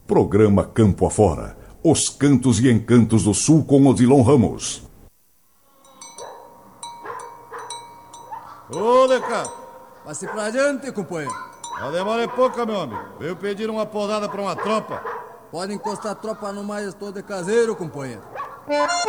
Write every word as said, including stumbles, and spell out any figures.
Programa Campo Afora. Os cantos e encantos do Sul com Odilon Ramos. Ô, Leca! Passe pra adiante, companheiro. A demora é pouca, meu amigo. Veio pedir uma posada pra uma tropa. Pode encostar a tropa no mais todo de caseiro, companheiro.